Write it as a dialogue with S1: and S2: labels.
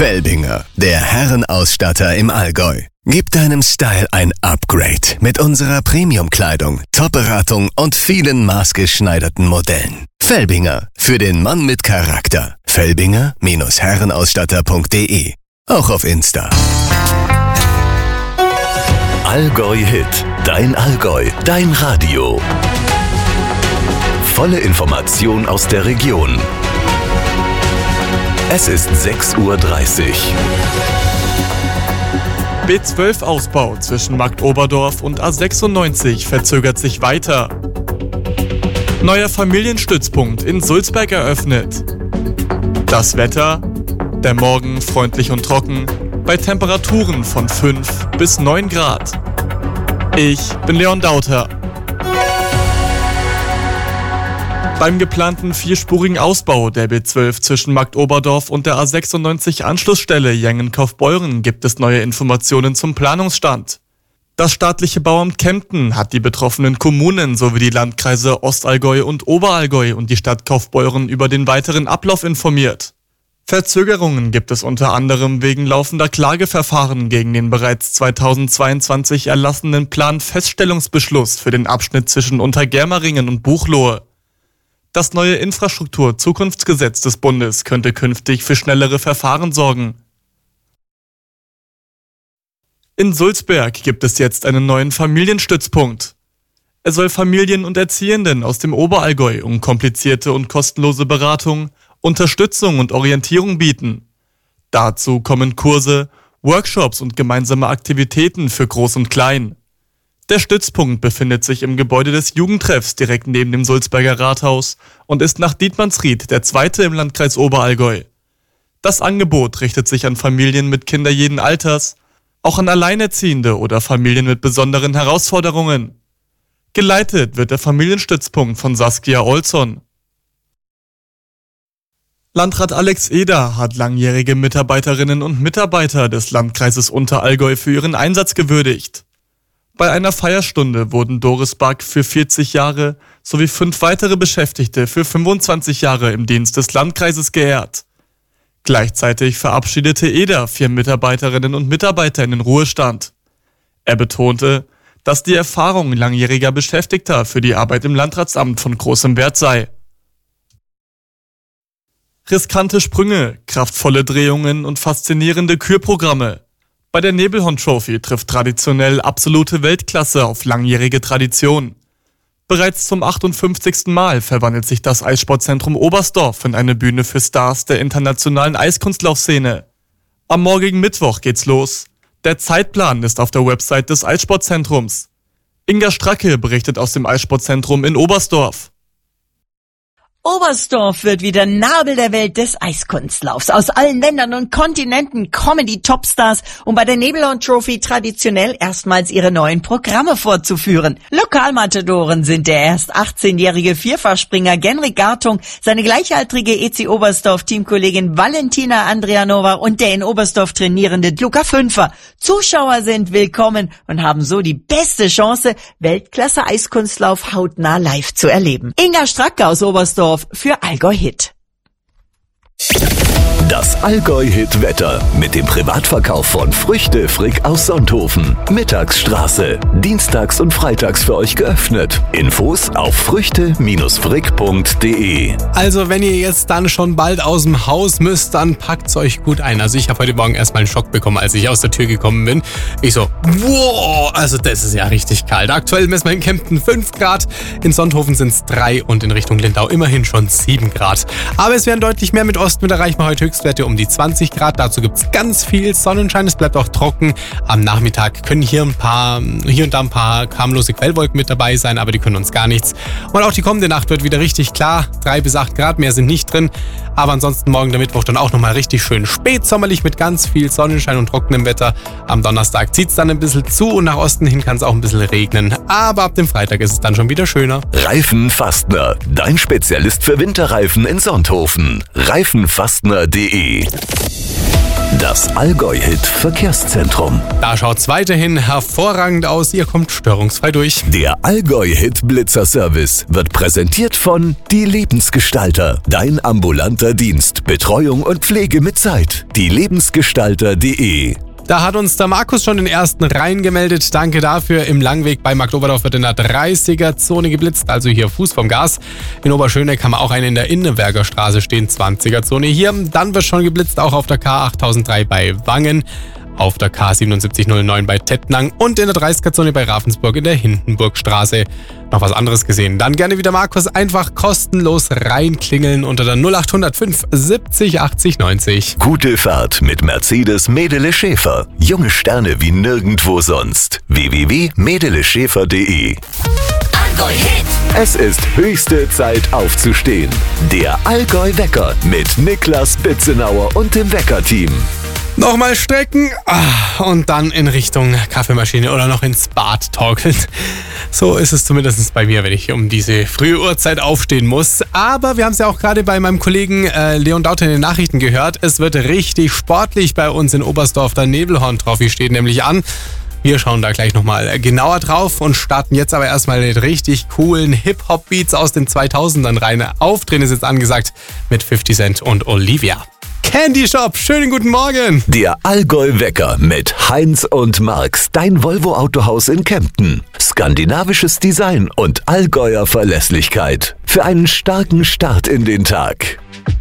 S1: Felbinger, der Herrenausstatter im Allgäu. Gib deinem Style ein Upgrade mit unserer Premium-Kleidung, Top-Beratung und vielen maßgeschneiderten Modellen. Felbinger, für den Mann mit Charakter. Felbinger-Herrenausstatter.de. Auch auf Insta.
S2: Allgäu Hit, dein Allgäu, dein Radio. Volle Information aus der Region. Es ist 6:30 Uhr.
S3: B12-Ausbau zwischen Marktoberdorf und A96 verzögert sich weiter. Neuer Familienstützpunkt in Sulzberg eröffnet. Das Wetter? Der Morgen freundlich und trocken, bei Temperaturen von 5 bis 9 Grad. Ich bin Leon Dauter. Beim geplanten 4-spurigen Ausbau der B12 zwischen Marktoberdorf und der A96 Anschlussstelle Jengen-Kaufbeuren gibt es neue Informationen zum Planungsstand. Das staatliche Bauamt Kempten hat die betroffenen Kommunen sowie die Landkreise Ostallgäu und Oberallgäu und die Stadt Kaufbeuren über den weiteren Ablauf informiert. Verzögerungen gibt es unter anderem wegen laufender Klageverfahren gegen den bereits 2022 erlassenen Planfeststellungsbeschluss für den Abschnitt zwischen Untergermeringen und Buchloe. Das neue Infrastruktur-Zukunftsgesetz des Bundes könnte künftig für schnellere Verfahren sorgen. In Sulzberg gibt es jetzt einen neuen Familienstützpunkt. Er soll Familien und Erziehenden aus dem Oberallgäu unkomplizierte und kostenlose Beratung, Unterstützung und Orientierung bieten. Dazu kommen Kurse, Workshops und gemeinsame Aktivitäten für Groß und Klein. Der Stützpunkt befindet sich im Gebäude des Jugendtreffs direkt neben dem Sulzberger Rathaus und ist nach Dietmannsried der zweite im Landkreis Oberallgäu. Das Angebot richtet sich an Familien mit Kindern jeden Alters, auch an Alleinerziehende oder Familien mit besonderen Herausforderungen. Geleitet wird der Familienstützpunkt von Saskia Olson. Landrat Alex Eder hat langjährige Mitarbeiterinnen und Mitarbeiter des Landkreises Unterallgäu für ihren Einsatz gewürdigt. Bei einer Feierstunde wurden Doris Back für 40 Jahre sowie 5 weitere Beschäftigte für 25 Jahre im Dienst des Landkreises geehrt. Gleichzeitig verabschiedete Eder 4 Mitarbeiterinnen und Mitarbeiter in den Ruhestand. Er betonte, dass die Erfahrung langjähriger Beschäftigter für die Arbeit im Landratsamt von großem Wert sei. Riskante Sprünge, kraftvolle Drehungen und faszinierende Kürprogramme. Bei der Nebelhorn-Trophy trifft traditionell absolute Weltklasse auf langjährige Tradition. Bereits zum 58. Mal verwandelt sich das Eissportzentrum Oberstdorf in eine Bühne für Stars der internationalen Eiskunstlaufszene. Am morgigen Mittwoch geht's los. Der Zeitplan ist auf der Website des Eissportzentrums. Inga Stracke berichtet aus dem Eissportzentrum in Oberstdorf.
S4: Oberstdorf wird wieder Nabel der Welt des Eiskunstlaufs. Aus allen Ländern und Kontinenten kommen die Topstars, um bei der Nebelhorn Trophy traditionell erstmals ihre neuen Programme vorzuführen. Lokalmatadoren sind der erst 18-jährige Vierfachspringer Genrik Gartung, seine gleichaltrige EC Oberstdorf Teamkollegin Valentina Andrianova und der in Oberstdorf trainierende Luca Fünfer. Zuschauer sind willkommen und haben so die beste Chance, Weltklasse Eiskunstlauf hautnah live zu erleben. Inga Stracke aus Oberstdorf für Allgäu Hit.
S2: Das Allgäu Hit Wetter mit dem Privatverkauf von Früchte Frick aus Sonthofen. Mittagsstraße. Dienstags und freitags für euch geöffnet. Infos auf früchte-frick.de.
S5: Also wenn ihr jetzt dann schon bald aus dem Haus müsst, dann packt's euch gut ein. Also ich habe heute Morgen erstmal einen Schock bekommen, als ich aus der Tür gekommen bin. Ich so, wow, also das ist ja richtig kalt. Aktuell messen wir in Kempten 5 Grad, in Sonthofen sind es 3 und in Richtung Lindau immerhin schon 7 Grad. Aber es werden deutlich mehr mit Osten, mit erreichen wir heute Höchstwerte um die 20 Grad. Dazu gibt es ganz viel Sonnenschein, es bleibt auch trocken. Am Nachmittag können hier und da ein paar harmlose Quellwolken mit dabei sein, aber die können uns gar nichts. Und auch die kommende Nacht wird wieder richtig klar. 3 bis 8 Grad, mehr sind nicht drin. Aber ansonsten morgen der Mittwoch dann auch nochmal richtig schön spätsommerlich mit ganz viel Sonnenschein und trockenem Wetter. Am Donnerstag zieht es dann ein bisschen zu und nach Osten hin kann es auch ein bisschen regnen. Aber ab dem Freitag ist es dann schon wieder schöner.
S2: Reifen Fastner, dein Spezialist für Winterreifen in Sonthofen. Reifenfastner.de. Das Allgäu-Hit Verkehrszentrum.
S5: Da schaut's weiterhin hervorragend aus. Ihr kommt störungsfrei durch.
S2: Der Allgäu-Hit Blitzer-Service wird präsentiert von Die Lebensgestalter. Dein ambulanter Dienst. Betreuung und Pflege mit Zeit. dielebensgestalter.de.
S5: Da hat uns der Markus schon den ersten reingemeldet. Danke dafür. Im Langweg bei Marktoberdorf wird in der 30er-Zone geblitzt, also hier Fuß vom Gas. In Oberschöneck haben wir auch einen in der Innenberger Straße stehen, 20er-Zone hier. Dann wird schon geblitzt, auch auf der K8003 bei Wangen, auf der K7709 bei Tettnang und in der 30er-Zone bei Ravensburg in der Hindenburgstraße. Noch was anderes gesehen? Dann gerne wieder Markus, einfach kostenlos reinklingeln unter der 0805 70 80 90.
S2: Gute Fahrt mit Mercedes Medele Schäfer. Junge Sterne wie nirgendwo sonst. www.medeleschäfer.de. Es ist höchste Zeit aufzustehen. Der Allgäu-Wecker mit Niklas Bitzenauer und dem Wecker-Team.
S5: Nochmal strecken und dann in Richtung Kaffeemaschine oder noch ins Bad torkeln. So ist es zumindest bei mir, wenn ich um diese frühe Uhrzeit aufstehen muss. Aber wir haben es ja auch gerade bei meinem Kollegen Leon Dauter in den Nachrichten gehört. Es wird richtig sportlich bei uns in Oberstdorf. Der Nebelhorn-Trophy steht nämlich an. Wir schauen da gleich nochmal genauer drauf und starten jetzt aber erstmal mit richtig coolen Hip-Hop-Beats aus den 2000ern rein. Aufdrehen ist jetzt angesagt mit 50 Cent und Olivia. Candy Shop, schönen guten Morgen.
S2: Der Allgäu-Wecker mit Heinz und Marx, dein Volvo-Autohaus in Kempten. Skandinavisches Design und Allgäuer Verlässlichkeit. Für einen starken Start in den Tag.